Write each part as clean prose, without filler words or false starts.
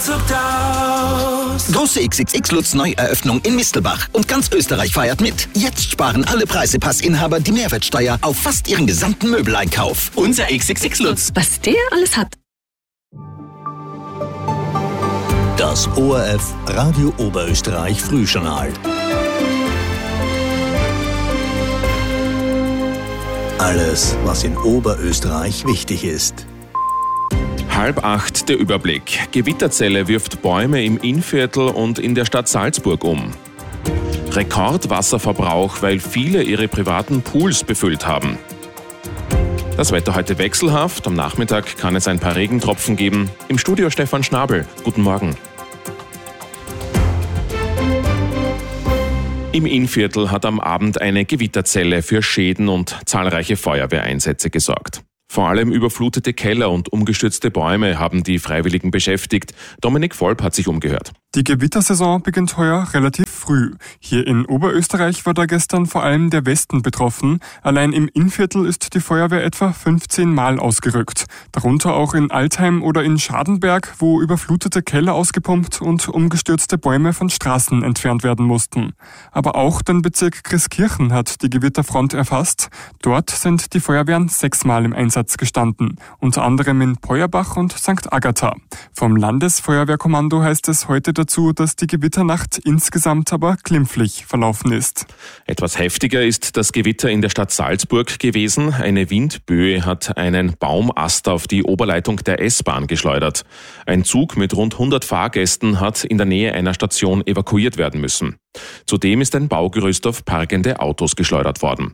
Große XXX-Lutz Neueröffnung in Mistelbach und ganz Österreich feiert mit. Jetzt sparen alle Preisepassinhaber die Mehrwertsteuer auf fast ihren gesamten Möbeleinkauf. Unser XXX-Lutz. Was der alles hat. Das ORF Radio Oberösterreich Frühjournal. Alles, was in Oberösterreich wichtig ist. 7:30 der Überblick. Gewitterzelle wirft Bäume im Innviertel und in der Stadt Salzburg um. Rekordwasserverbrauch, weil viele ihre privaten Pools befüllt haben. Das Wetter heute wechselhaft. Am Nachmittag kann es ein paar Regentropfen geben. Im Studio Stefan Schnabel. Guten Morgen. Im Innviertel hat am Abend eine Gewitterzelle für Schäden und zahlreiche Feuerwehreinsätze gesorgt. Vor allem überflutete Keller und umgestürzte Bäume haben die Freiwilligen beschäftigt. Dominik Volp hat sich umgehört. Die Gewittersaison beginnt heuer relativ früh. Hier in Oberösterreich war da gestern vor allem der Westen betroffen. Allein im Innviertel ist die Feuerwehr etwa 15 Mal ausgerückt. Darunter auch in Altheim oder in Schadenberg, wo überflutete Keller ausgepumpt und umgestürzte Bäume von Straßen entfernt werden mussten. Aber auch den Bezirk Christkirchen hat die Gewitterfront erfasst. Dort sind die Feuerwehren 6 Mal im Einsatz gestanden. Unter anderem in Peuerbach und St. Agatha. Vom Landesfeuerwehrkommando heißt es heute dazu, dass die Gewitternacht insgesamt aber glimpflich verlaufen ist. Etwas heftiger ist das Gewitter in der Stadt Salzburg gewesen. Eine Windböe hat einen Baumast auf die Oberleitung der S-Bahn geschleudert. Ein Zug mit rund 100 Fahrgästen hat in der Nähe einer Station evakuiert werden müssen. Zudem ist ein Baugerüst auf parkende Autos geschleudert worden.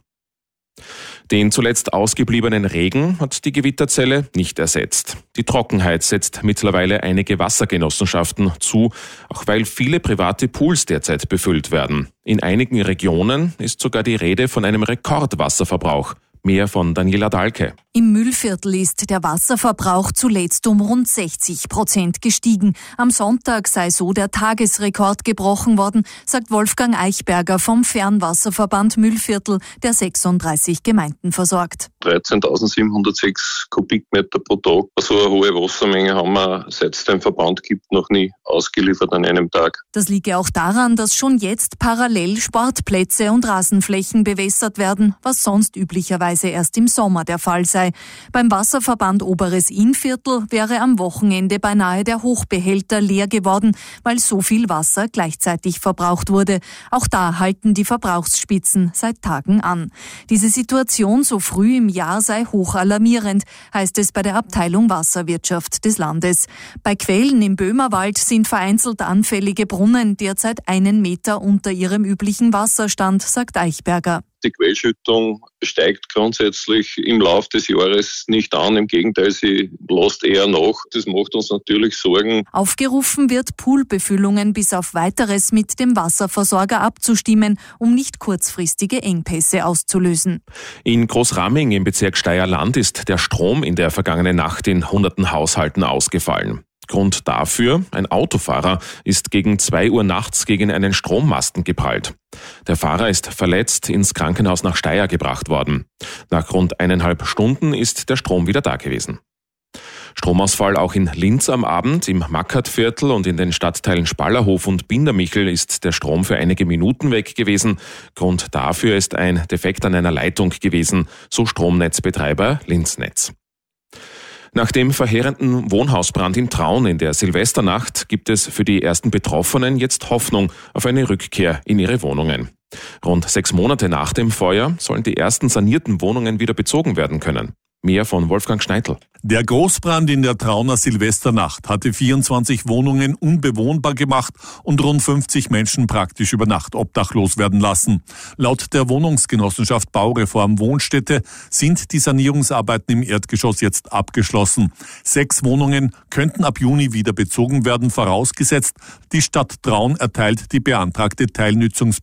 Den zuletzt ausgebliebenen Regen hat die Gewitterzelle nicht ersetzt. Die Trockenheit setzt mittlerweile einige Wassergenossenschaften zu, auch weil viele private Pools derzeit befüllt werden. In einigen Regionen ist sogar die Rede von einem Rekordwasserverbrauch. Mehr von Daniela Dahlke. Im Mühlviertel ist der Wasserverbrauch zuletzt um rund 60% gestiegen. Am Sonntag sei so der Tagesrekord gebrochen worden, sagt Wolfgang Eichberger vom Fernwasserverband Mühlviertel, der 36 Gemeinden versorgt. 13.706 Kubikmeter pro Tag. So eine hohe Wassermenge haben wir, seit es den Verband gibt, noch nie ausgeliefert an einem Tag. Das liege auch daran, dass schon jetzt parallel Sportplätze und Rasenflächen bewässert werden, was sonst üblicherweise erst im Sommer der Fall sei. Beim Wasserverband Oberes Innviertel wäre am Wochenende beinahe der Hochbehälter leer geworden, weil so viel Wasser gleichzeitig verbraucht wurde. Auch da halten die Verbrauchsspitzen seit Tagen an. Diese Situation so früh im Jahr sei hochalarmierend, heißt es bei der Abteilung Wasserwirtschaft des Landes. Bei Quellen im Böhmerwald sind vereinzelt anfällige Brunnen derzeit 1 Meter unter ihrem üblichen Wasserstand, sagt Eichberger. Die Quellschüttung steigt grundsätzlich im Laufe des Jahres nicht an. Im Gegenteil, sie lässt eher nach. Das macht uns natürlich Sorgen. Aufgerufen wird, Poolbefüllungen bis auf Weiteres mit dem Wasserversorger abzustimmen, um nicht kurzfristige Engpässe auszulösen. In Großramming im Bezirk Steierland ist der Strom in der vergangenen Nacht in hunderten Haushalten ausgefallen. Grund dafür: ein Autofahrer ist gegen 2 Uhr nachts gegen einen Strommasten geprallt. Der Fahrer ist verletzt ins Krankenhaus nach Steyr gebracht worden. Nach rund 1,5 Stunden ist der Strom wieder da gewesen. Stromausfall auch in Linz am Abend. Im Mackertviertel und in den Stadtteilen Spallerhof und Bindermichel ist der Strom für einige Minuten weg gewesen. Grund dafür ist ein Defekt an einer Leitung gewesen, so Stromnetzbetreiber Linznetz. Nach dem verheerenden Wohnhausbrand in Traun in der Silvesternacht gibt es für die ersten Betroffenen jetzt Hoffnung auf eine Rückkehr in ihre Wohnungen. Rund 6 Monate nach dem Feuer sollen die ersten sanierten Wohnungen wieder bezogen werden können. Mehr von Wolfgang Schneitl. Der Großbrand in der Trauner Silvesternacht hatte 24 Wohnungen unbewohnbar gemacht und rund 50 Menschen praktisch über Nacht obdachlos werden lassen. Laut der Wohnungsgenossenschaft Baureform Wohnstätte sind die Sanierungsarbeiten im Erdgeschoss jetzt abgeschlossen. 6 Wohnungen könnten ab Juni wieder bezogen werden, vorausgesetzt, die Stadt Traun erteilt die beantragte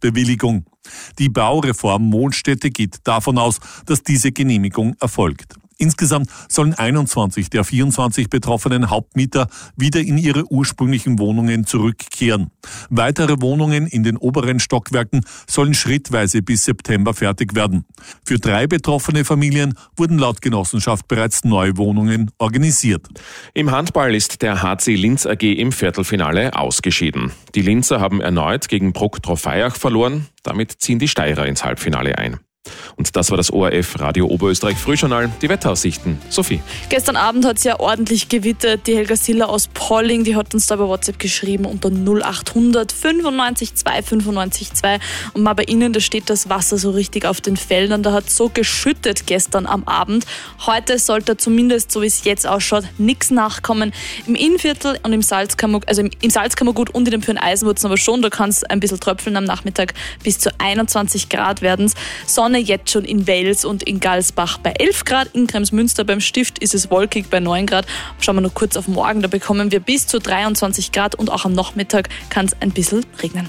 Teilnutzungsbewilligung. Die Baureform Wohnstätte geht davon aus, dass diese Genehmigung erfolgt. Insgesamt sollen 21 der 24 betroffenen Hauptmieter wieder in ihre ursprünglichen Wohnungen zurückkehren. Weitere Wohnungen in den oberen Stockwerken sollen schrittweise bis September fertig werden. Für 3 betroffene Familien wurden laut Genossenschaft bereits neue Wohnungen organisiert. Im Handball ist der HC Linz AG im Viertelfinale ausgeschieden. Die Linzer haben erneut gegen Bruck Trofeiach verloren. Damit ziehen die Steirer ins Halbfinale ein. Und das war das ORF Radio Oberösterreich Frühjournal. Die Wetteraussichten. Sophie. Gestern Abend hat es ja ordentlich gewittert. Die Helga Siller aus Polling, die hat uns da bei WhatsApp geschrieben unter 0800 95 2 95 2. Und mal bei Ihnen, da steht das Wasser so richtig auf den Feldern. Da hat es so geschüttet gestern am Abend. Heute sollte zumindest, so wie es jetzt ausschaut, nichts nachkommen. Im Innviertel und im Salzkammergut, also im Salzkammergut und in den Pyrneisen wird es aber schon. Da kann es ein bisschen tröpfeln am Nachmittag. Bis zu 21 Grad werden es. Sonne jetzt schon in Wels und in Galsbach bei 11 Grad. In Kremsmünster beim Stift ist es wolkig bei 9 Grad. Schauen wir noch kurz auf morgen, da bekommen wir bis zu 23 Grad und auch am Nachmittag kann es ein bisschen regnen.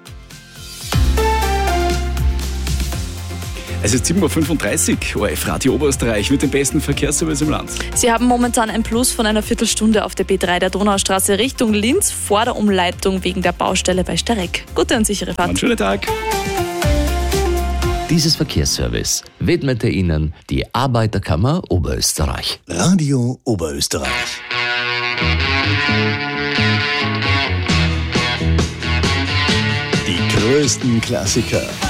Es ist 7.35 Uhr, ORF Radio Oberösterreich mit dem besten Verkehrsservice im Land. Sie haben momentan ein Plus von einer Viertelstunde auf der B3 der Donaustraße Richtung Linz vor der Umleitung wegen der Baustelle bei Stereck. Gute und sichere Fahrt. Einen schönen Tag. Dieses Verkehrsservice widmete Ihnen die Arbeiterkammer Oberösterreich. Radio Oberösterreich. Die größten Klassiker